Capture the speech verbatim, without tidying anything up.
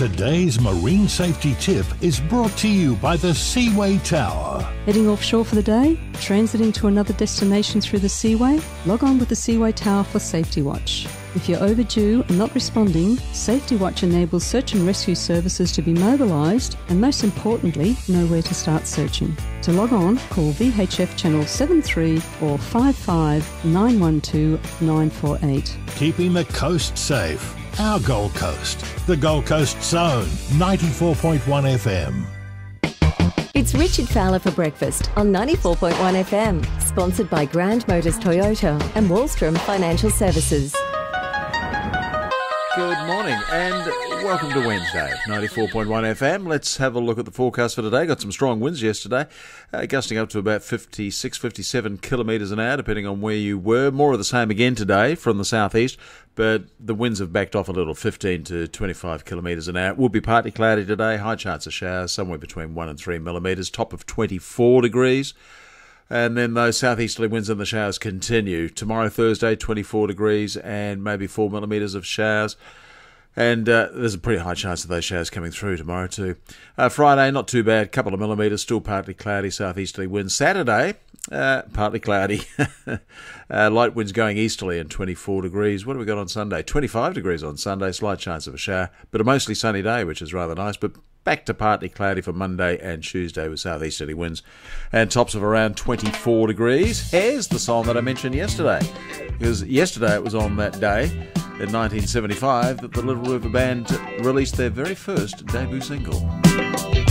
Today's marine safety tip is brought to you by the Seaway Tower. Heading offshore for the day? Transiting to another destination through the Seaway? Log on with the Seaway Tower for Safety Watch. If you're overdue and not responding, Safety Watch enables search and rescue services to be mobilised and, most importantly, know where to start searching. To log on, call V H F channel seven three or five five nine one two nine four eight. Keeping the coast safe. Our Gold Coast. The Gold Coast Zone. ninety-four point one F M. It's Richard Fowler for breakfast on ninety-four point one F M. Sponsored by Grand Motors Toyota and Wallstrom Financial Services. Good morning and welcome to Wednesday, ninety-four point one F M. Let's have a look at the forecast for today. Got some strong winds yesterday, uh, gusting up to about fifty-six, fifty-seven kilometres an hour, depending on where you were. More of the same again today from the southeast, but the winds have backed off a little, fifteen to twenty-five kilometres an hour. It will be partly cloudy today, high chance of showers, somewhere between one and three millimetres, top of twenty-four degrees. And then those southeasterly winds and the showers continue. Tomorrow, Thursday, twenty-four degrees and maybe four millimetres of showers. And uh, there's a pretty high chance of those showers coming through tomorrow too. Uh, Friday, not too bad, couple of millimetres, still partly cloudy, southeasterly winds. Saturday, uh, partly cloudy, uh, light winds going easterly and twenty-four degrees. What have we got on Sunday? twenty-five degrees on Sunday, slight chance of a shower, but a mostly sunny day, which is rather nice. But back to partly cloudy for Monday and Tuesday with southeasterly winds and tops of around twenty-four degrees. Here's the song that I mentioned yesterday, because yesterday it was on that day in nineteen seventy-five that the Little River Band released their very first debut single.